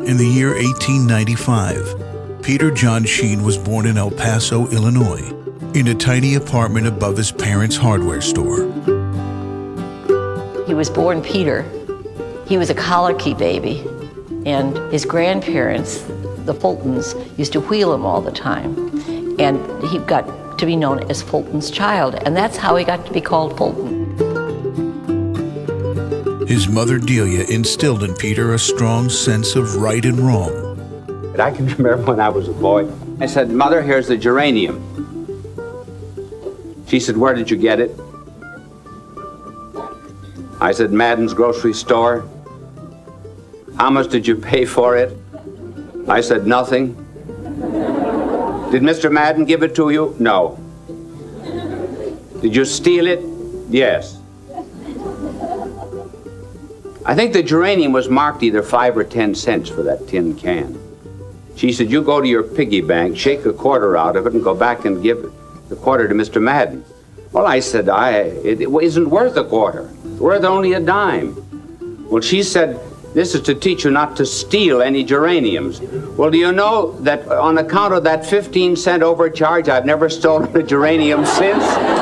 In the year 1895, Peter John Sheen was born in El Paso, Illinois, in a tiny apartment above his parents' hardware store. He was born Peter. He was a colicky baby, and his grandparents, the Fultons, used to wheel him all the time. And he got to be known as Fulton's child, and that's how he got to be called Fulton. His mother Delia instilled in Peter a strong sense of right and wrong. I can remember when I was a boy, I said, "Mother, here's the geranium." She said, "Where did you get it?" I said, "Madden's grocery store." "How much did you pay for it?" I said, "Nothing." "Did Mr. Madden give it to you?" "No." "Did you steal it?" "Yes." I think the geranium was marked either 5 or 10 cents for that tin can. She said, "You go to your piggy bank, shake a quarter out of it, and go back and give the quarter to Mr. Madden." Well, I said, it isn't worth a quarter. It's worth only a dime. Well, she said, "This is to teach you not to steal any geraniums." Well, do you know that on account of that 15-cent overcharge, I've never stolen a geranium since?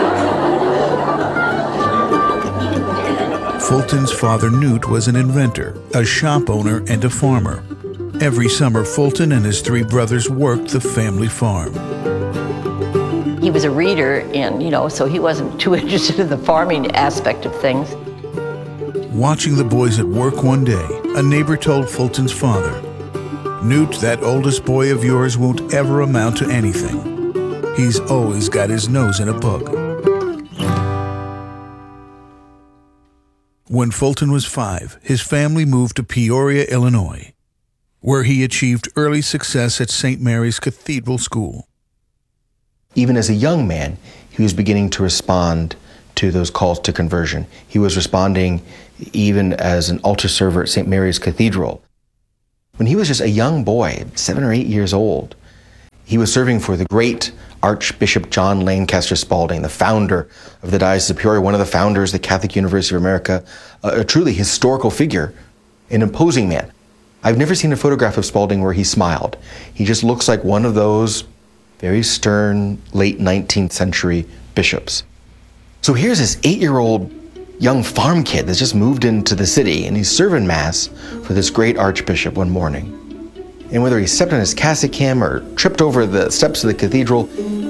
Fulton's father, Newt, was an inventor, a shop owner, and a farmer. Every summer, Fulton and his 3 brothers worked the family farm. He was a reader, and, so he wasn't too interested in the farming aspect of things. Watching the boys at work one day, a neighbor told Fulton's father, "Newt, that oldest boy of yours won't ever amount to anything. He's always got his nose in a book." When Fulton was 5, his family moved to Peoria, Illinois, where he achieved early success at St. Mary's Cathedral School. Even as a young man, he was beginning to respond to those calls to conversion. He was responding even as an altar server at St. Mary's Cathedral. When he was just a young boy, 7 or 8 years old, he was serving for the great Archbishop John Lancaster Spalding, the founder of the Diocese of Peoria, one of the founders of the Catholic University of America, a truly historical figure, an imposing man. I've never seen a photograph of Spalding where he smiled. He just looks like one of those very stern, late 19th century bishops. So here's this 8-year-old young farm kid that's just moved into the city, and he's serving Mass for this great Archbishop one morning. And whether he stepped on his cassock hem or tripped over the steps of the cathedral,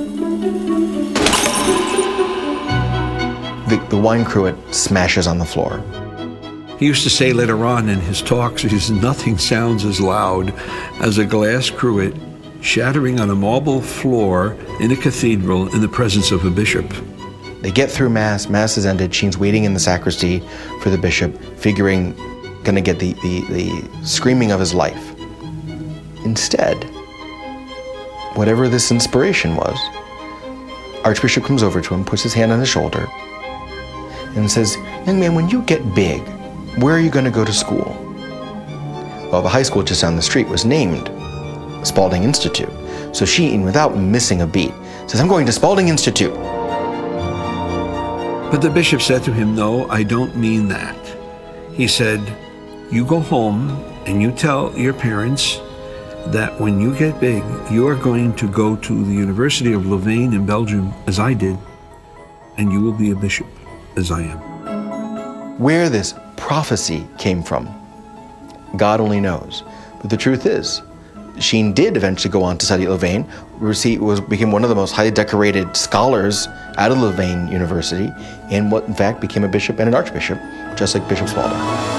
the wine cruet smashes on the floor. He used to say later on in his talks, he says, "Nothing sounds as loud as a glass cruet shattering on a marble floor in a cathedral in the presence of a bishop." They get through Mass. Mass is ended. Sheen's waiting in the sacristy for the bishop, figuring gonna get the screaming of his life. Instead, whatever this inspiration was, Archbishop comes over to him, puts his hand on his shoulder, and says, "Young man, when you get big, where are you going to go to school?" Well, the high school just down the street was named Spalding Institute. So Sheen, without missing a beat, says, "I'm going to Spalding Institute." But the bishop said to him, "No, I don't mean that." He said, "You go home and you tell your parents that when you get big, you are going to go to the University of Louvain in Belgium, as I did, and you will be a bishop, as I am." Where this prophecy came from, God only knows. But the truth is, Sheen did eventually go on to study at Louvain, became one of the most highly decorated scholars out of Louvain University, and in fact became a bishop and an archbishop, just like Bishop Spalding.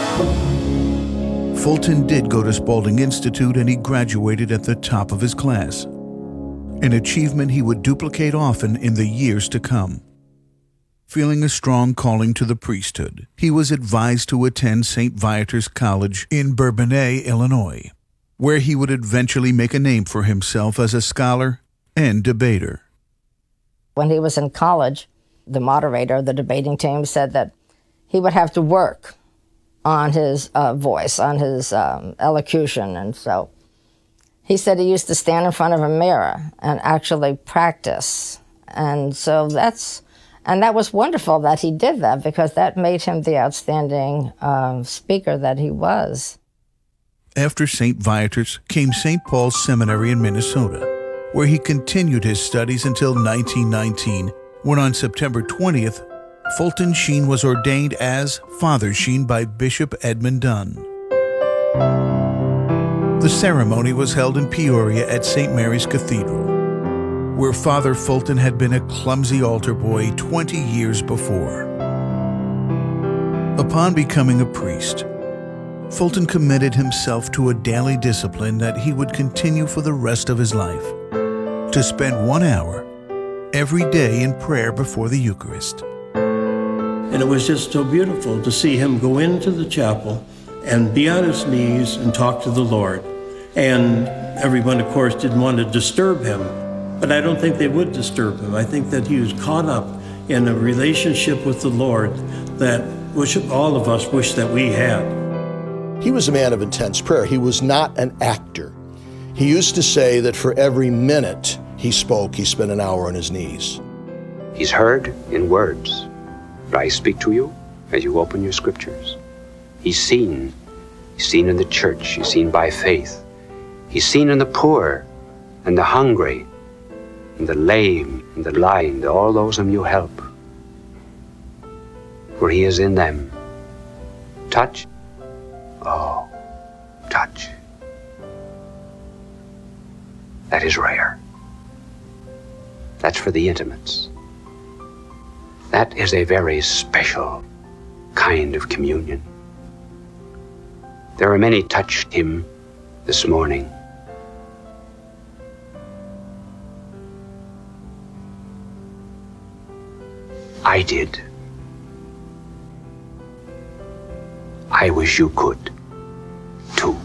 Fulton did go to Spalding Institute, and he graduated at the top of his class, an achievement he would duplicate often in the years to come. Feeling a strong calling to the priesthood, he was advised to attend St. Viator's College in Bourbonnais, Illinois, where he would eventually make a name for himself as a scholar and debater. When he was in college, the moderator of the debating team said that he would have to work on his voice, on his elocution, and so he said he used to stand in front of a mirror and actually practice. And so that was wonderful that he did that, because that made him the outstanding speaker that he was. After St. Viator's came St. Paul's Seminary in Minnesota, where he continued his studies until 1919, when on September 20th, Fulton Sheen was ordained as Father Sheen by Bishop Edmund Dunn. The ceremony was held in Peoria at St. Mary's Cathedral, where Father Fulton had been a clumsy altar boy 20 years before. Upon becoming a priest, Fulton committed himself to a daily discipline that he would continue for the rest of his life, to spend 1 hour every day in prayer before the Eucharist. And it was just so beautiful to see him go into the chapel and be on his knees and talk to the Lord. And everyone, of course, didn't want to disturb him, but I don't think they would disturb him. I think that he was caught up in a relationship with the Lord that all of us wish that we had. He was a man of intense prayer. He was not an actor. He used to say that for every minute he spoke, he spent an hour on his knees. He's heard in words, but I speak to you as you open your scriptures. He's seen. He's seen in the church. He's seen by faith. He's seen in the poor and the hungry and the lame and the blind, all those whom you help. For he is in them. Touch. Oh, touch. That is rare. That's for the intimates. That is a very special kind of communion. There are many touched him this morning. I did. I wish you could, too.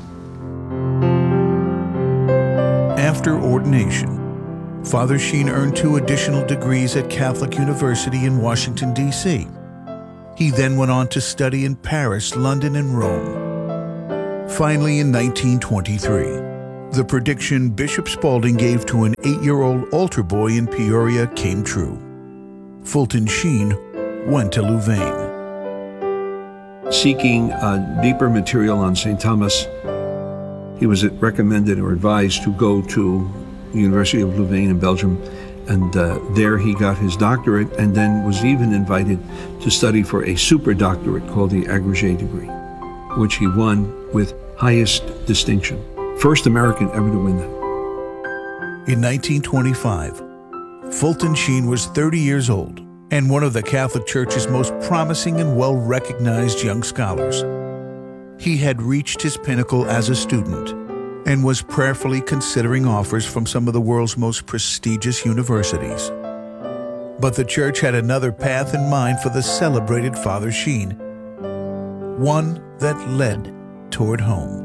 After ordination, Father Sheen earned 2 additional degrees at Catholic University in Washington, D.C. He then went on to study in Paris, London, and Rome. Finally, in 1923, the prediction Bishop Spalding gave to an 8-year-old altar boy in Peoria came true. Fulton Sheen went to Louvain. Seeking deeper material on St. Thomas, he was recommended or advised to go to the University of Louvain in Belgium, and there he got his doctorate and then was even invited to study for a super doctorate called the agrégé degree, which he won with highest distinction. First American ever to win that. In 1925, Fulton Sheen was 30 years old and one of the Catholic Church's most promising and well-recognized young scholars. He had reached his pinnacle as a student and was prayerfully considering offers from some of the world's most prestigious universities. But the Church had another path in mind for the celebrated Father Sheen, one that led toward home.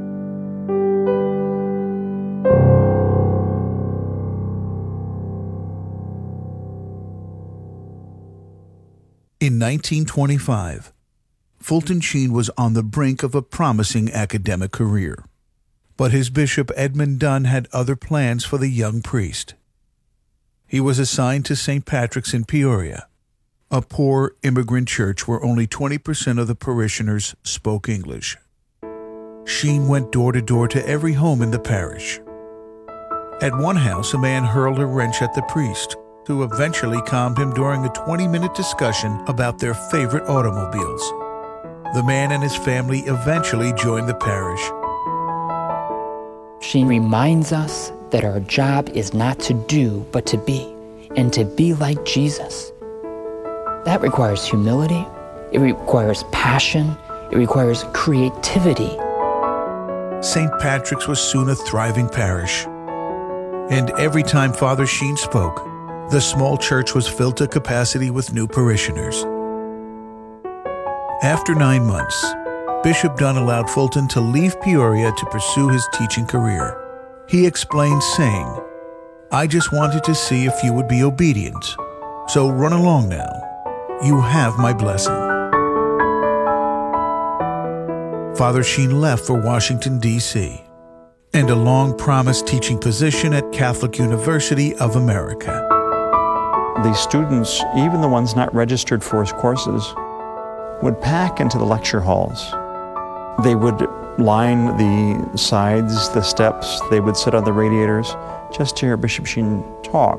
In 1925, Fulton Sheen was on the brink of a promising academic career. But his bishop, Edmund Dunn, had other plans for the young priest. He was assigned to St. Patrick's in Peoria, a poor immigrant church where only 20% of the parishioners spoke English. Sheen went door to door to every home in the parish. At one house, a man hurled a wrench at the priest, who eventually calmed him during a 20-minute discussion about their favorite automobiles. The man and his family eventually joined the parish. Sheen reminds us that our job is not to do, but to be, and to be like Jesus. That requires humility, it requires passion, it requires creativity. St. Patrick's was soon a thriving parish. And every time Father Sheen spoke, the small church was filled to capacity with new parishioners. After 9 months, Bishop Dunn allowed Fulton to leave Peoria to pursue his teaching career. He explained, saying, "I just wanted to see if you would be obedient. So run along now. You have my blessing." Father Sheen left for Washington, D.C., and a long-promised teaching position at Catholic University of America. The students, even the ones not registered for his courses, would pack into the lecture halls. They would line the sides, the steps. They would sit on the radiators just to hear Bishop Sheen talk.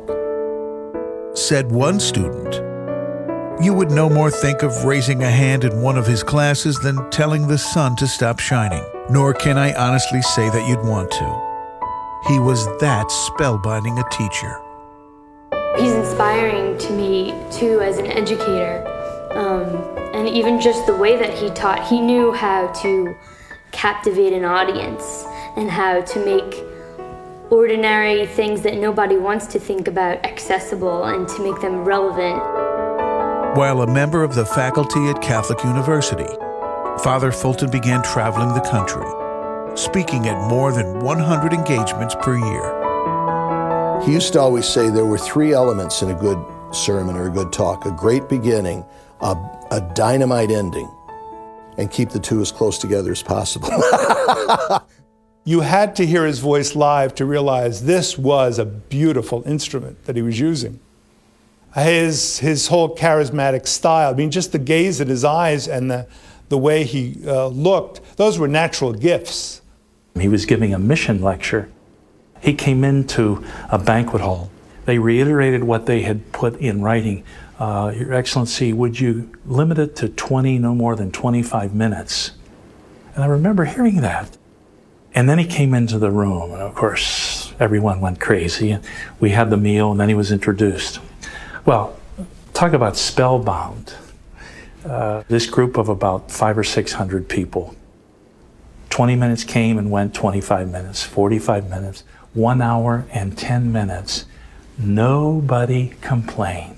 Said one student, "You would no more think of raising a hand in one of his classes than telling the sun to stop shining, nor can I honestly say that you'd want to. He was that spellbinding a teacher." He's inspiring to me, too, as an educator. And even just the way that he taught, he knew how to captivate an audience and how to make ordinary things that nobody wants to think about accessible and to make them relevant. While a member of the faculty at Catholic University, Father Fulton began traveling the country, speaking at more than 100 engagements per year. He used to always say there were three elements in a good sermon or a good talk: a great beginning, a dynamite ending, and keep the two as close together as possible. You had to hear his voice live to realize this was a beautiful instrument that he was using. His whole charismatic style, I mean, just the gaze in his eyes and the way he looked, those were natural gifts. He was giving a mission lecture. He came into a banquet hall. They reiterated what they had put in writing. Your Excellency, would you limit it to 20, no more than 25 minutes? And I remember hearing that. And then he came into the room, and of course, everyone went crazy. And we had the meal, and then he was introduced. Well, talk about spellbound. This group of about 500 or 600 people. 20 minutes came and went, 25 minutes, 45 minutes, 1 hour and 10 minutes. Nobody complained.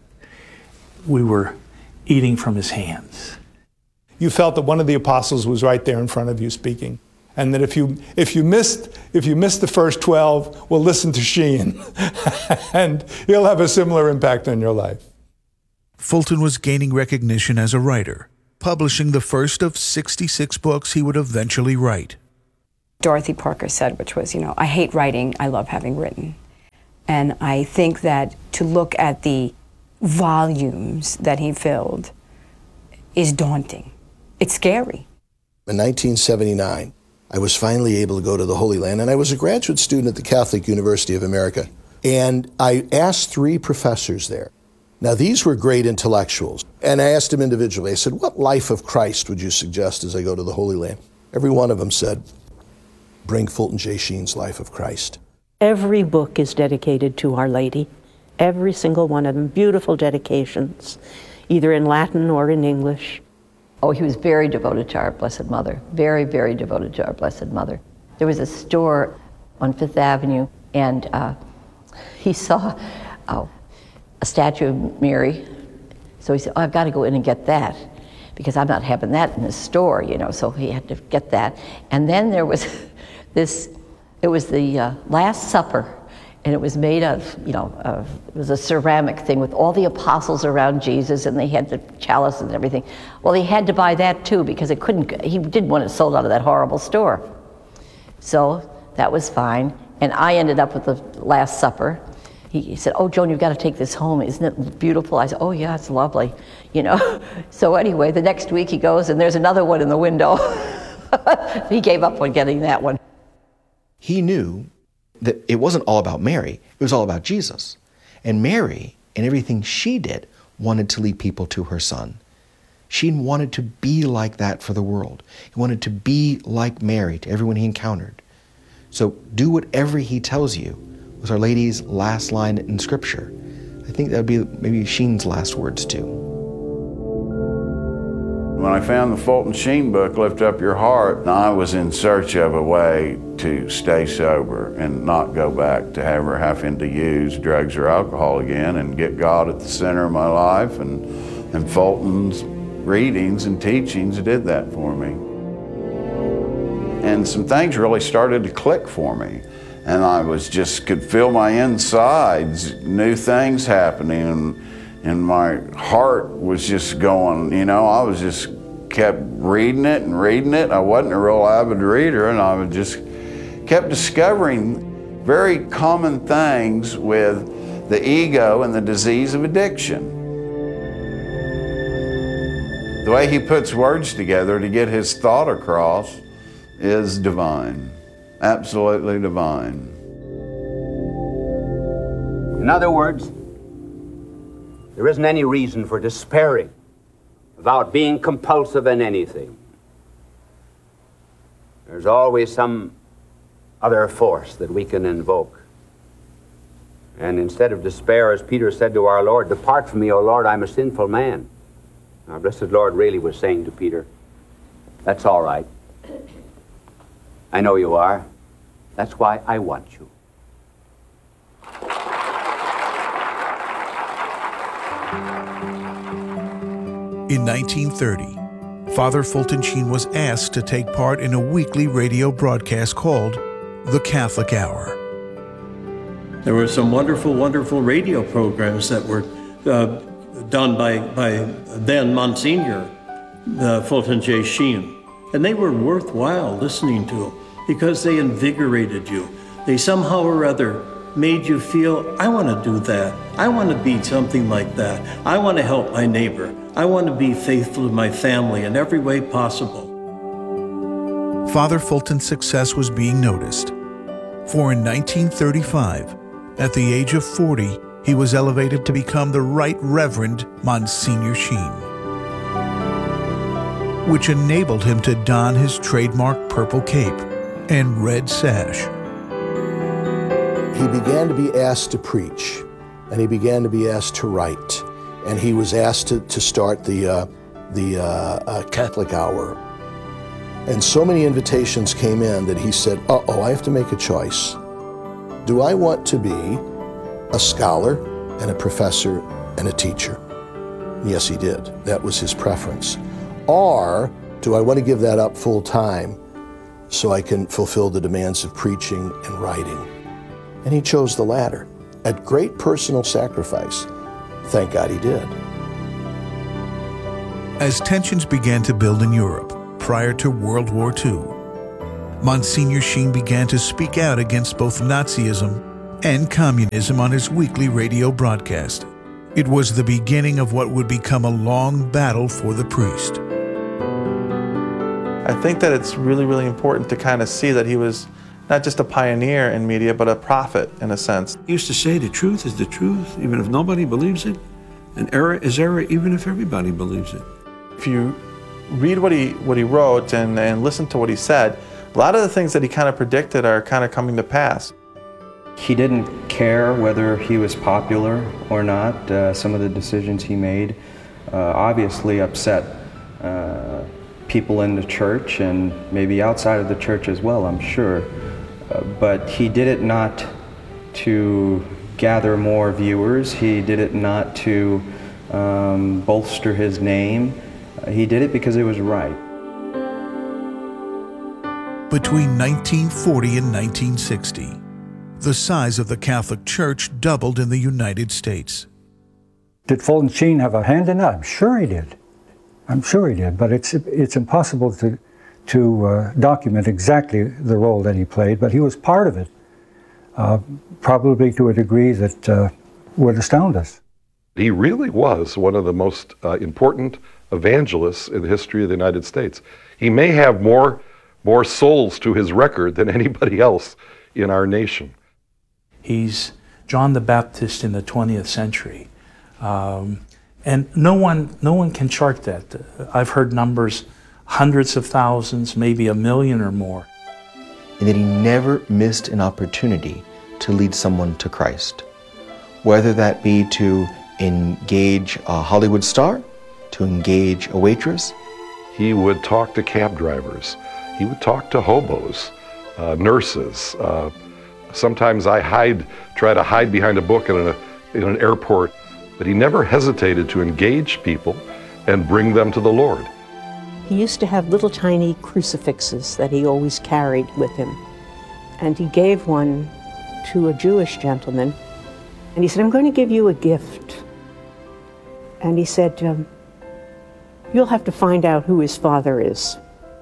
We were eating from his hands. You felt that one of the apostles was right there in front of you speaking. And that if you missed the first 12, well, listen to Sheen, and he'll have a similar impact on your life. Fulton was gaining recognition as a writer, publishing the first of 66 books he would eventually write. Dorothy Parker said, which was, I hate writing, I love having written. And I think that to look at the volumes that he filled is daunting. It's scary. In 1979, I was finally able to go to the Holy Land, and I was a graduate student at the Catholic University of America. And I asked 3 professors there. Now, these were great intellectuals. And I asked them individually, I said, what life of Christ would you suggest as I go to the Holy Land? Every one of them said, bring Fulton J. Sheen's Life of Christ. Every book is dedicated to Our Lady. Every single one of them, beautiful dedications, either in Latin or in English. Oh, he was very devoted to our Blessed Mother. Very, very devoted to our Blessed Mother. There was a store on Fifth Avenue, and he saw a statue of Mary. So he said, I've got to go in and get that, because I'm not having that in the store, so he had to get that. And then there was it was the Last Supper, and it was made of, it was a ceramic thing with all the apostles around Jesus, and they had the chalice and everything. Well, he had to buy that too, because he didn't want it sold out of that horrible store. So that was fine. And I ended up with the Last Supper. He said, oh, Joan, you've got to take this home. Isn't it beautiful? I said, oh yeah, it's lovely. So anyway, the next week he goes, and there's another one in the window. He gave up on getting that one. He knew that it wasn't all about Mary, it was all about Jesus. And Mary, and everything she did, wanted to lead people to her son. She wanted to be like that for the world. He wanted to be like Mary to everyone he encountered. So do whatever he tells you was Our Lady's last line in Scripture. I think that would be maybe Sheen's last words too. When I found the Fulton Sheen book, Lift Up Your Heart, I was in search of a way to stay sober and not go back to ever having to use drugs or alcohol again, and get God at the center of my life. And Fulton's readings and teachings did that for me. And some things really started to click for me. And I could feel my insides, new things happening, and my heart was just going, I was just kept reading it. I wasn't a real avid reader, and I just kept discovering very common things with the ego and the disease of addiction. The way he puts words together to get his thought across is divine, absolutely divine. In other words, there isn't any reason for despairing about being compulsive in anything. There's always some other force that we can invoke. And instead of despair, as Peter said to our Lord, "Depart from me, O Lord, I'm a sinful man." Our blessed Lord really was saying to Peter, "That's all right. I know you are. That's why I want you." In 1930, Father Fulton Sheen was asked to take part in a weekly radio broadcast called The Catholic Hour. There were some wonderful, wonderful radio programs that were done by then Monsignor Fulton J. Sheen. And they were worthwhile listening to because they invigorated you. They somehow or other made you feel, I want to do that. I want to be something like that. I want to help my neighbor. I want to be faithful to my family in every way possible. Father Fulton's success was being noticed. For in 1935, at the age of 40, he was elevated to become the Right Reverend Monsignor Sheen, which enabled him to don his trademark purple cape and red sash. He began to be asked to preach, and he began to be asked to write, and he was asked to start the Catholic Hour. And so many invitations came in that he said, uh-oh, I have to make a choice. Do I want to be a scholar and a professor and a teacher? Yes, he did. That was his preference. Or do I want to give that up full time so I can fulfill the demands of preaching and writing? And he chose the latter at great personal sacrifice. Thank God he did. As tensions began to build in Europe prior to World War II, Monsignor Sheen began to speak out against both Nazism and communism on his weekly radio broadcast. It was the beginning of what would become a long battle for the priest. I think that it's really, really important to kind of see that he was not just a pioneer in media, but a prophet in a sense. He used to say the truth is the truth, even if nobody believes it, and error is error, even if everybody believes it. If you read what he wrote and listen to what he said, a lot of the things that he kind of predicted are kind of coming to pass. He didn't care whether he was popular or not. Some of the decisions he made obviously upset people in the church and maybe outside of the church as well, I'm sure. But he did it not to gather more viewers. He did it not to bolster his name. He did it because it was right. Between 1940 and 1960, the size of the Catholic Church doubled in the United States. Did Fulton Sheen have a hand in that? I'm sure he did. I'm sure he did, but it's impossible to document exactly the role that he played, but he was part of it, probably to a degree that would astound us. He really was one of the most important evangelists in the history of the United States. He may have more souls to his record than anybody else in our nation. He's John the Baptist in the 20th century. And no one can chart that. I've heard numbers, hundreds of thousands, maybe 1 million or more. And that he never missed an opportunity to lead someone to Christ. Whether that be to engage a Hollywood star, to engage a waitress. He would talk to cab drivers. He would talk to hobos, nurses. Sometimes I try to hide behind a book in an airport. But he never hesitated to engage people and bring them to the Lord. He used to have little tiny crucifixes that he always carried with him. And he gave one to a Jewish gentleman. And he said, I'm going to give you a gift. And he said, you'll have to find out who his father is.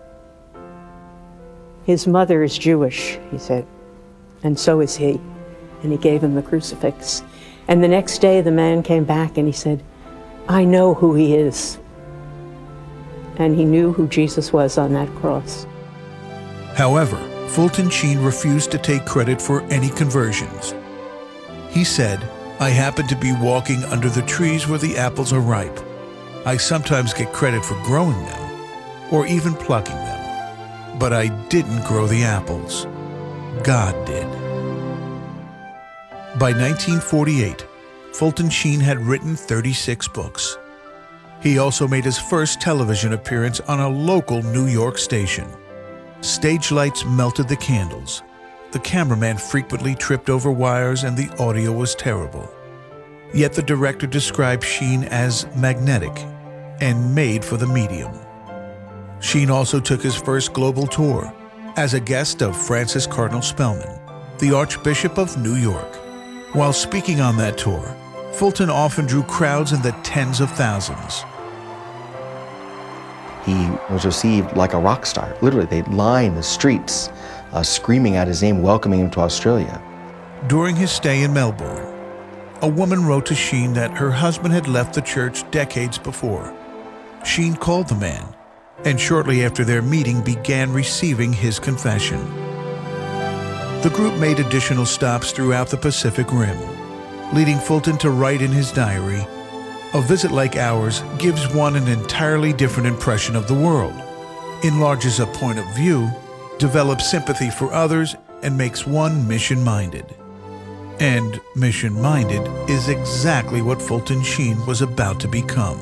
His mother is Jewish, he said, and so is he. And he gave him the crucifix. And the next day the man came back and he said, I know who he is. And he knew who Jesus was on that cross. However, Fulton Sheen refused to take credit for any conversions. He said, "I happen to be walking under the trees where the apples are ripe. I sometimes get credit for growing them, or even plucking them. But I didn't grow the apples. God did." By 1948, Fulton Sheen had written 36 books. He also made his first television appearance on a local New York station. Stage lights melted the candles. The cameraman frequently tripped over wires and the audio was terrible. Yet the director described Sheen as magnetic and made for the medium. Sheen also took his first global tour as a guest of Francis Cardinal Spellman, the Archbishop of New York. While speaking on that tour, Fulton often drew crowds in the tens of thousands. He was received like a rock star. Literally, they'd line the streets screaming out his name, welcoming him to Australia. During his stay in Melbourne, a woman wrote to Sheen that her husband had left the church decades before. Sheen called the man, and shortly after their meeting began receiving his confession. The group made additional stops throughout the Pacific Rim, leading Fulton to write in his diary, "A visit like ours gives one an entirely different impression of the world, enlarges a point of view, develops sympathy for others, and makes one mission-minded." And mission-minded is exactly what Fulton Sheen was about to become.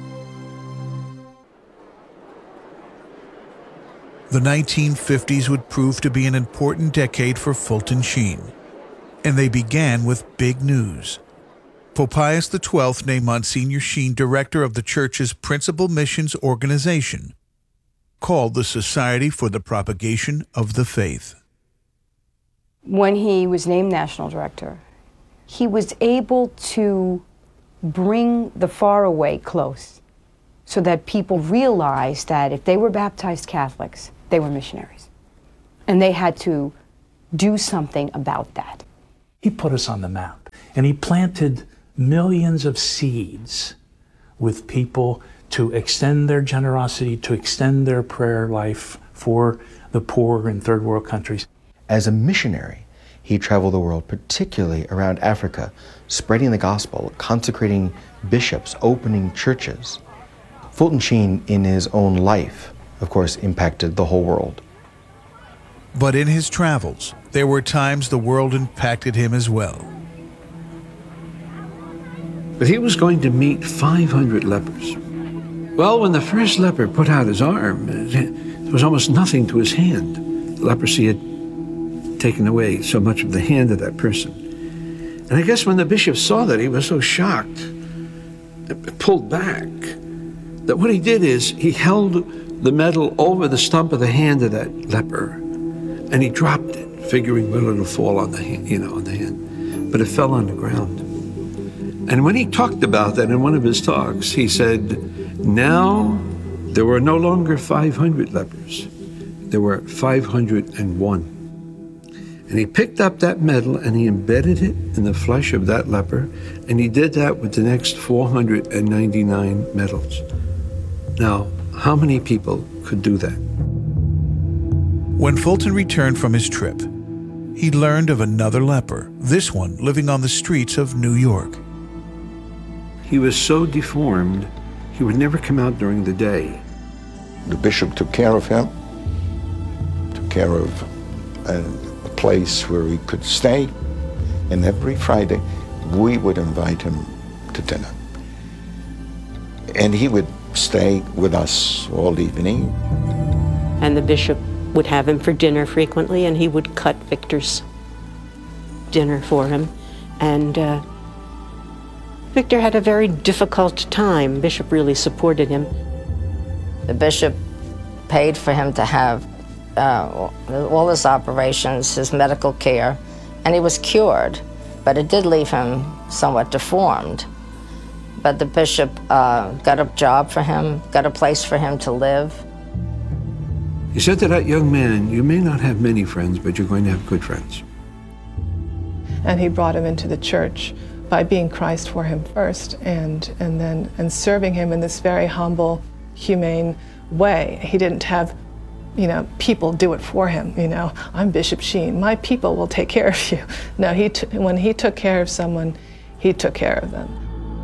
The 1950s would prove to be an important decade for Fulton Sheen, and they began with big news. Pope Pius XII named Monsignor Sheen director of the church's principal missions organization, called the Society for the Propagation of the Faith. When he was named national director, he was able to bring the faraway close so that people realized that if they were baptized Catholics, they were missionaries. And they had to do something about that. He put us on the map, and he planted millions of seeds with people to extend their generosity, to extend their prayer life for the poor in third world countries. As a missionary, he traveled the world, particularly around Africa, spreading the gospel, consecrating bishops, opening churches. Fulton Sheen, in his own life, of course, impacted the whole world. But in his travels, there were times the world impacted him as well. But he was going to meet 500 lepers. Well, when the first leper put out his arm, there was almost nothing to his hand. Leprosy had taken away so much of the hand of that person. And I guess when the bishop saw that, he was so shocked, pulled back, that what he did is he held the medal over the stump of the hand of that leper, and he dropped it, figuring, well, it'll fall on the hand, on the hand. But it fell on the ground. And when he talked about that in one of his talks, he said, now there were no longer 500 lepers. There were 501. And he picked up that medal and he embedded it in the flesh of that leper, and he did that with the next 499 medals. Now, how many people could do that? When Fulton returned from his trip, he learned of another leper, this one living on the streets of New York. He was so deformed, he would never come out during the day. The bishop took care of him, took care of a place where he could stay, and every Friday we would invite him to dinner. And he would stay with us all evening. And the bishop would have him for dinner frequently, and he would cut Victor's dinner for him. And Victor had a very difficult time. Bishop really supported him. The bishop paid for him to have all his operations, his medical care, and he was cured, but it did leave him somewhat deformed. But the bishop got a job for him, got a place for him to live. He said to that young man, you may not have many friends, but you're going to have good friends. And he brought him into the church by being Christ for him first, and serving him in this very humble, humane way. He didn't have people do it for him. I'm Bishop Sheen. My people will take care of you. No, when he took care of someone, he took care of them.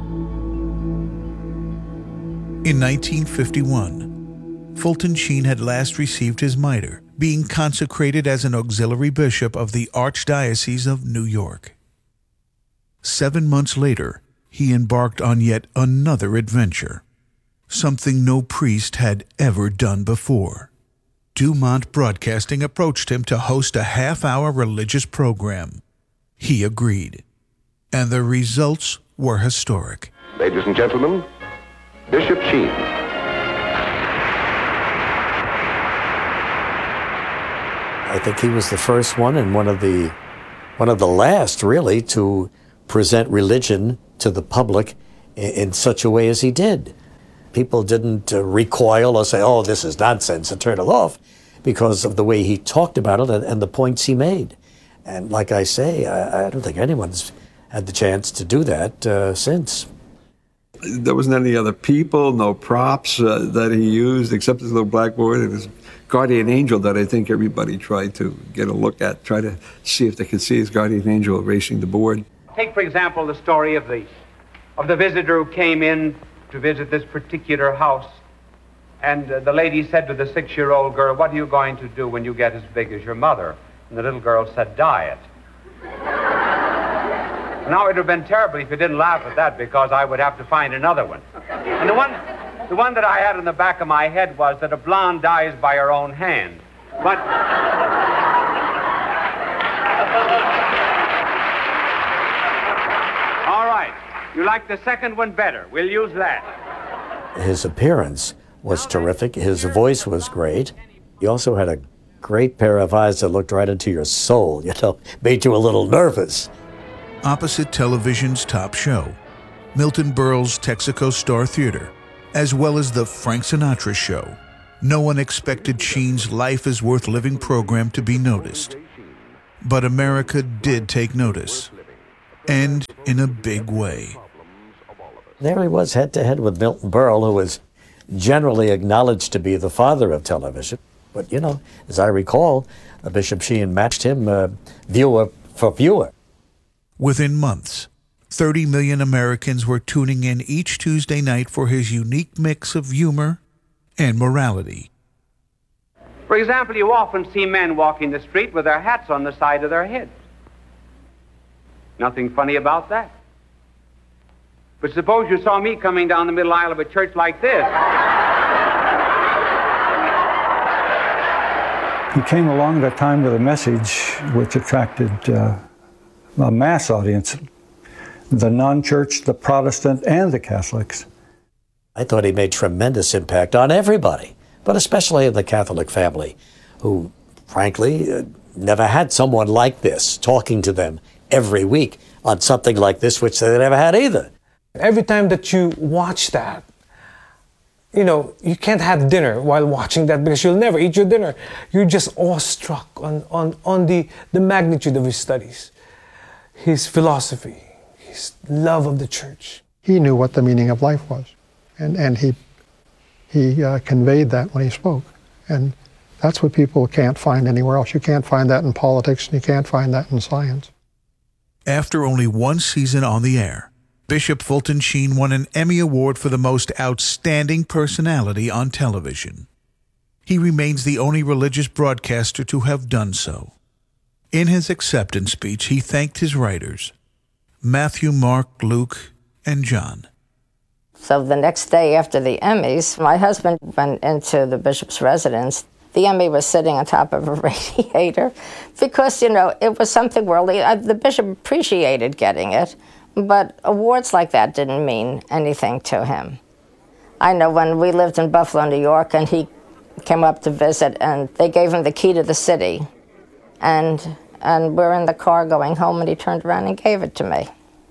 In 1951, Fulton Sheen had last received his mitre, being consecrated as an auxiliary bishop of the Archdiocese of New York. 7 months later, he embarked on yet another adventure, something no priest had ever done before. Dumont Broadcasting approached him to host a half-hour religious program. He agreed, and the results were historic. Ladies and gentlemen, Bishop Sheen. I think he was the first one and one of the last, really, to present religion to the public in such a way as he did. People didn't recoil or say, oh, this is nonsense, and turn it off, because of the way he talked about it and the points he made. And like I say, I don't think anyone's had the chance to do that since. There wasn't any other people, no props that he used, except his little blackboard and his guardian angel that I think everybody tried to get a look at, try to see if they could see his guardian angel erasing the board. Take, for example, the story of the visitor who came in to visit this particular house, and the lady said to the 6-year-old girl, "What are you going to do when you get as big as your mother?" And the little girl said, "Diet." Now, it would have been terrible if you didn't laugh at that, because I would have to find another one. And the one that I had in the back of my head was that a blonde dies by her own hand. But all right, you like the second one better. We'll use that. His appearance was terrific. His voice was great. He also had a great pair of eyes that looked right into your soul, made you a little nervous. Opposite television's top show, Milton Berle's Texaco Star Theater, as well as the Frank Sinatra Show, no one expected Sheen's Life is Worth Living program to be noticed. But America did take notice, and in a big way. There he was head-to-head with Milton Berle, who was generally acknowledged to be the father of television. But, as I recall, Bishop Sheen matched him viewer for viewer. Within months, 30 million Americans were tuning in each Tuesday night for his unique mix of humor and morality. For example, you often see men walking the street with their hats on the side of their heads. Nothing funny about that. But suppose you saw me coming down the middle aisle of a church like this. He came along at a time with a message which attracted a mass audience, the non-church, the Protestant, and the Catholics. I thought he made tremendous impact on everybody, but especially in the Catholic family, who, frankly, never had someone like this talking to them every week on something like this, which they never had either. Every time that you watch that, you can't have dinner while watching that, because you'll never eat your dinner. You're just awestruck on the magnitude of his studies, his philosophy, his love of the church. He knew what the meaning of life was, and he conveyed that when he spoke. And that's what people can't find anywhere else. You can't find that in politics, and you can't find that in science. After only one season on the air, Bishop Fulton Sheen won an Emmy Award for the most outstanding personality on television. He remains the only religious broadcaster to have done so. In his acceptance speech, he thanked his writers, Matthew, Mark, Luke, and John. So the next day after the Emmys, my husband went into the bishop's residence. The Emmy was sitting on top of a radiator because, it was something worldly. The bishop appreciated getting it, but awards like that didn't mean anything to him. I know when we lived in Buffalo, New York, and he came up to visit, and they gave him the key to the city. And we're in the car going home, and he turned around and gave it to me.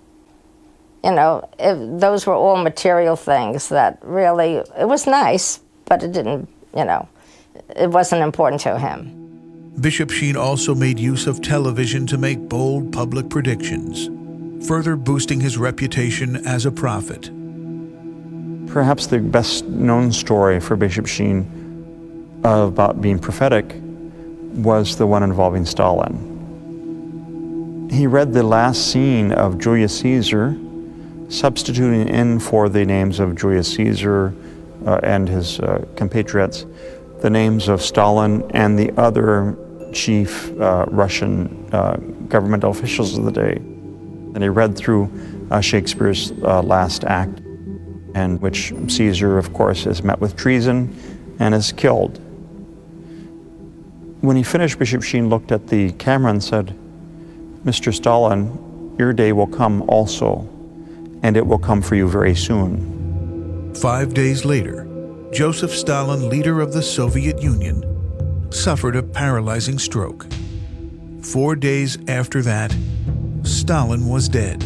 Those were all material things that really, it was nice, but it didn't, it wasn't important to him. Bishop Sheen also made use of television to make bold public predictions, further boosting his reputation as a prophet. Perhaps the best known story for Bishop Sheen about being prophetic was the one involving Stalin. He read the last scene of Julius Caesar, substituting in for the names of Julius Caesar and his compatriots, the names of Stalin and the other chief Russian governmental officials of the day. And he read through Shakespeare's last act, in which Caesar, of course, is met with treason and is killed. When he finished, Bishop Sheen looked at the camera and said, "Mr. Stalin, your day will come also, and it will come for you very soon." 5 days later, Joseph Stalin, leader of the Soviet Union, suffered a paralyzing stroke. 4 days after that, Stalin was dead.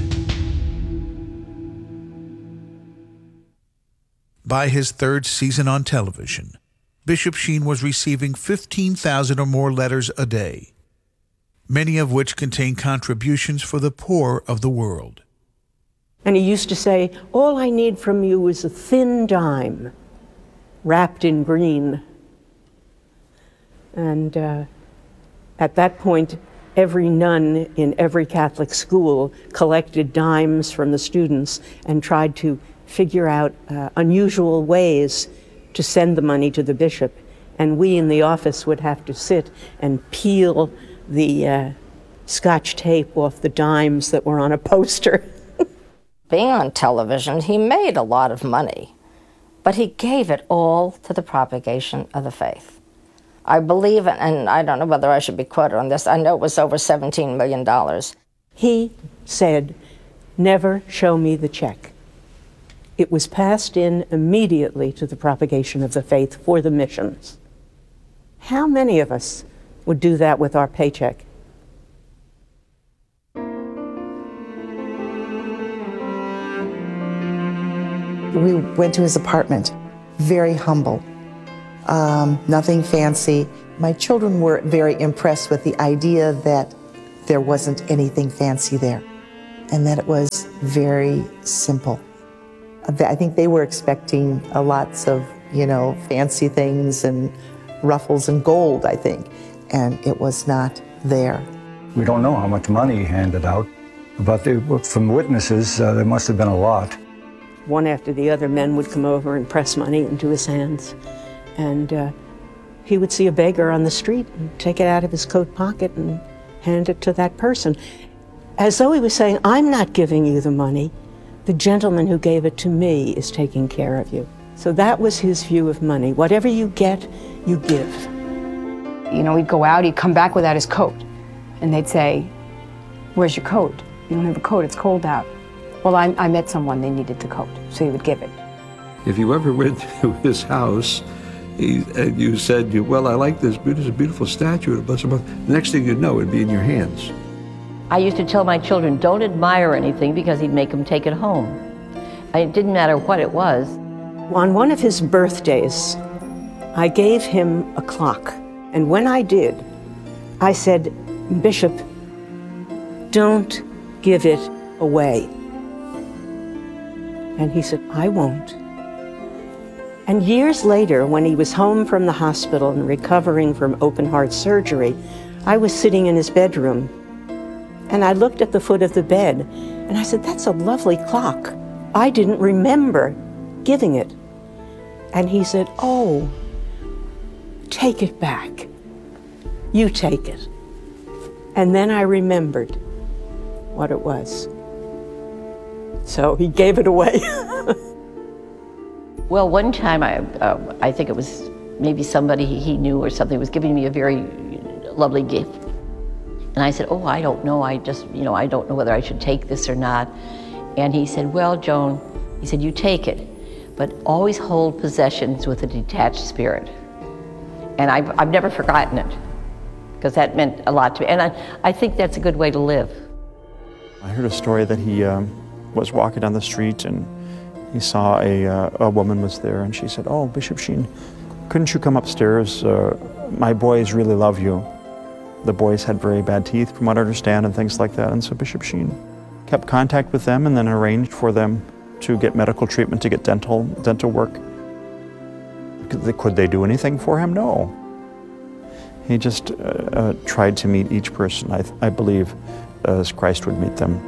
By his third season on television, Bishop Sheen was receiving 15,000 or more letters a day, many of which contain contributions for the poor of the world. And he used to say, "All I need from you is a thin dime wrapped in green." And at that point, every nun in every Catholic school collected dimes from the students and tried to figure out unusual ways to send the money to the bishop. And we in the office would have to sit and peel the Scotch tape off the dimes that were on a poster. Being on television, he made a lot of money, but he gave it all to the propagation of the faith. I believe, and I don't know whether I should be quoted on this, I know it was over $17 million. He said, "Never show me the check." It was passed in immediately to the propagation of the faith for the missions. How many of us would do that with our paycheck? We went to his apartment, very humble, nothing fancy. My children were very impressed with the idea that there wasn't anything fancy there and that it was very simple. I think they were expecting lots of, fancy things and ruffles and gold, I think, and it was not there. We don't know how much money he handed out, but from witnesses, there must have been a lot. One after the other, men would come over and press money into his hands. And he would see a beggar on the street and take it out of his coat pocket and hand it to that person. As though he was saying, "I'm not giving you the money. The gentleman who gave it to me is taking care of you." So that was his view of money. Whatever you get, you give. He'd go out, he'd come back without his coat. And they'd say, "Where's your coat? You don't have a coat, it's cold out." "Well, I met someone, they needed the coat," so he would give it. If you ever went to his house and you said, "Well, I like this, there's a beautiful statue," the next thing you'd know, it'd be in your hands. I used to tell my children, don't admire anything because he'd make them take it home. It didn't matter what it was. On one of his birthdays, I gave him a clock. And when I did, I said, "Bishop, don't give it away." And he said, "I won't." And years later, when he was home from the hospital and recovering from open heart surgery, I was sitting in his bedroom. And I looked at the foot of the bed, and I said, "That's a lovely clock. I didn't remember giving it." And he said, "Oh, take it back. You take it." And then I remembered what it was. So he gave it away. Well, one time, I think it was maybe somebody he knew or something was giving me a very lovely gift. And I said, "Oh, I don't know. I don't know whether I should take this or not." And he said, "Well, Joan," he said, "you take it, but always hold possessions with a detached spirit." And I've never forgotten it, because that meant a lot to me. And I think that's a good way to live. I heard a story that he was walking down the street and he saw a woman was there, and she said, "Oh, Bishop Sheen, couldn't you come upstairs? My boys really love you." The boys had very bad teeth, from what I understand, and things like that. And so Bishop Sheen kept contact with them and then arranged for them to get medical treatment, to get dental work. Could they do anything for him? No. He just tried to meet each person, I believe, as Christ would meet them.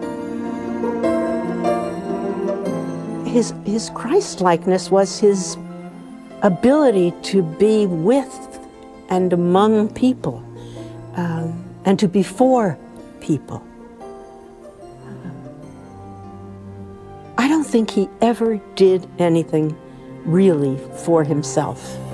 His Christ-likeness was his ability to be with and among people, and to be for people. I don't think he ever did anything really for himself.